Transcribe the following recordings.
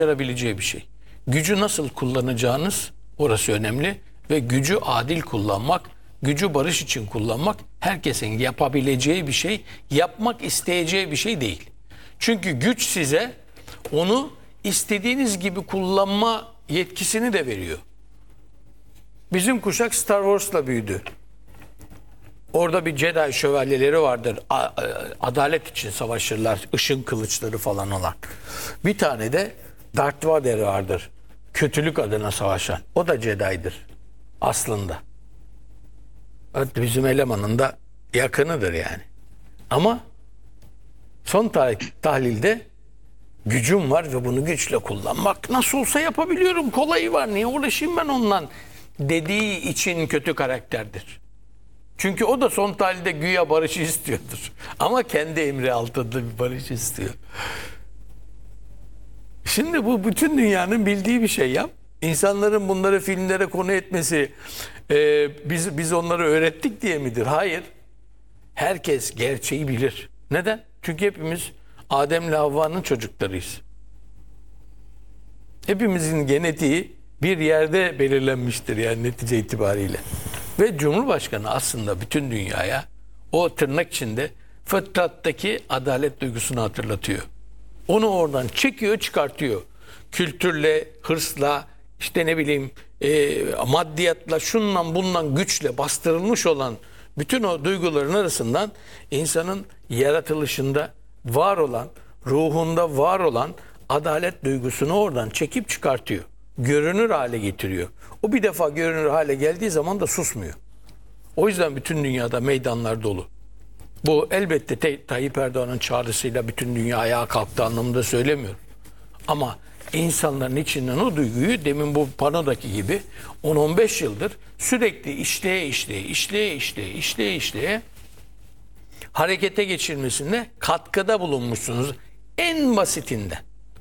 başarabileceği bir şey. Gücü nasıl kullanacağınız orası önemli ve gücü adil kullanmak, gücü barış için kullanmak herkesin yapabileceği bir şey, yapmak isteyeceği bir şey değil. Çünkü güç size onu istediğiniz gibi kullanma yetkisini de veriyor. Bizim kuşak Star Wars'la büyüdü. Orada bir Jedi şövalyeleri vardır. Adalet için savaşırlar. Işın kılıçları falan olan. Bir tane de Darth Vader vardır. Kötülük adına savaşan. O da Jedi'dir aslında. Evet, bizim elemanın da yakınıdır yani. Ama son tahlilde gücüm var ve bunu güçle kullanmak nasıl olsa yapabiliyorum. Kolayı var. Niye uğraşayım ben ondan dediği için kötü karakterdir. Çünkü o da son tahlilde güya barışı istiyordur. Ama kendi emri altında bir barış istiyor. Şimdi bu bütün dünyanın bildiği bir şey ya. İnsanların bunları filmlere konu etmesi biz onları öğrettik diye midir? Hayır. Herkes gerçeği bilir. Neden? Çünkü hepimiz Adem'le Havva'nın çocuklarıyız. Hepimizin genetiği bir yerde belirlenmiştir yani netice itibariyle. Ve Cumhurbaşkanı aslında bütün dünyaya o tırnak içinde fıtrattaki adalet duygusunu hatırlatıyor. Onu oradan çekiyor, çıkartıyor. Kültürle, hırsla, işte ne bileyim maddiyatla, şundan bundan güçle bastırılmış olan bütün o duyguların arasından insanın yaratılışında var olan, ruhunda var olan adalet duygusunu oradan çekip çıkartıyor. Görünür hale getiriyor. O bir defa görünür hale geldiği zaman da susmuyor. O yüzden bütün dünyada meydanlar dolu. Bu elbette Tayyip Erdoğan'ın çağrısıyla bütün dünya ayağa kalktı anlamında söylemiyorum. Ama insanların içinden o duyguyu demin bu panodaki gibi 10-15 yıldır sürekli işleye harekete geçirmesinde katkıda bulunmuşsunuz. En basitinden.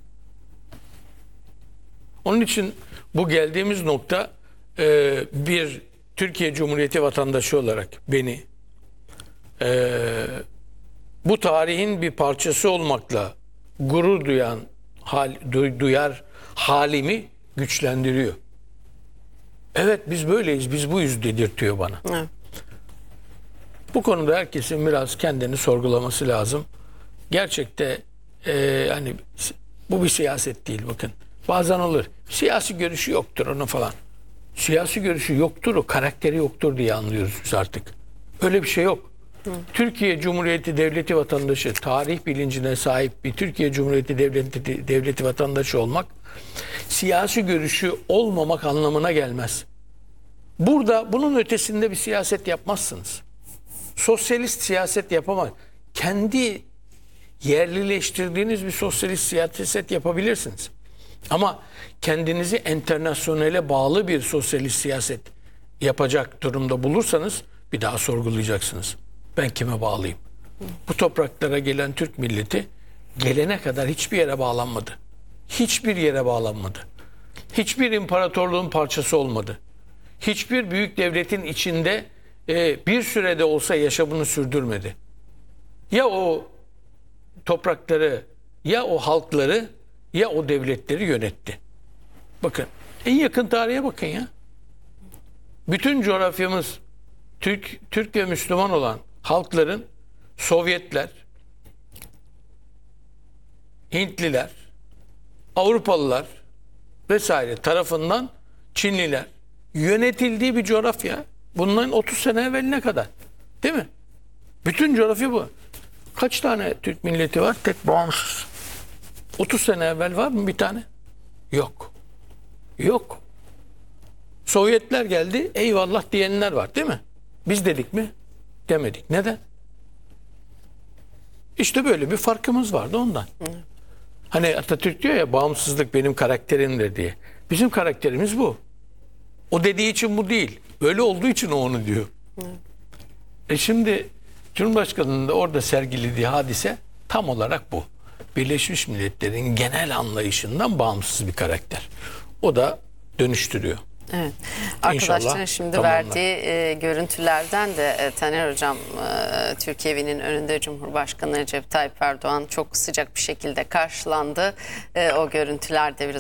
Onun için bu geldiğimiz nokta bir Türkiye Cumhuriyeti vatandaşı olarak beni bu tarihin bir parçası olmakla gurur duyar halimi güçlendiriyor. Evet biz böyleyiz, biz buyuz dedirtiyor bana. Evet. Bu konuda herkesin biraz kendini sorgulaması lazım. Gerçekte hani bu bir siyaset değil bakın. Bazen olur. Siyasi görüşü yoktur onun falan. Siyasi görüşü yoktur, o karakteri yoktur diye anlıyoruz biz artık. Öyle bir şey yok. Hı. Türkiye Cumhuriyeti Devleti vatandaşı, tarih bilincine sahip bir Türkiye Cumhuriyeti Devleti vatandaşı olmak, siyasi görüşü olmamak anlamına gelmez. Burada bunun ötesinde bir siyaset yapmazsınız. Sosyalist siyaset yapamaz. Kendi yerlileştirdiğiniz bir sosyalist siyaset yapabilirsiniz. Ama kendinizi enternasyonele bağlı bir sosyalist siyaset yapacak durumda bulursanız bir daha sorgulayacaksınız. Ben kime bağlıyım? Bu topraklara gelen Türk milleti gelene kadar hiçbir yere bağlanmadı. Hiçbir yere bağlanmadı. Hiçbir imparatorluğun parçası olmadı. Hiçbir büyük devletin içinde bir sürede olsa yaşamını sürdürmedi. Ya o toprakları, ya o halkları, ya o devletleri yönetti. Bakın, en yakın tarihe bakın ya. Bütün coğrafyamız Türk ve Müslüman olan halkların Sovyetler, Hintliler, Avrupalılar vesaire tarafından Çinliler yönetildiği bir coğrafya. Bundan 30 sene evveline kadar. Değil mi? Bütün coğrafya bu. Kaç tane Türk milleti var? Tek bağımsız. 30 sene evvel var mı bir tane? Yok. Yok. Sovyetler geldi, eyvallah diyenler var değil mi? Biz dedik mi? Demedik. Neden? İşte böyle bir farkımız vardı ondan. Hani Atatürk diyor ya, bağımsızlık benim karakterimdir diye. Bizim karakterimiz bu. O dediği için bu değil. Öyle olduğu için o onu diyor. Şimdi Cumhurbaşkanı'nın da orada sergilediği hadise tam olarak bu. Birleşmiş Milletler'in genel anlayışından bağımsız bir karakter. O da dönüştürüyor. Evet. Arkadaşların İnşallah şimdi tamamlar. verdiği görüntülerden de Taner Hocam, Türk evinin önünde Cumhurbaşkanı Recep Tayyip Erdoğan çok sıcak bir şekilde karşılandı. O görüntülerde biraz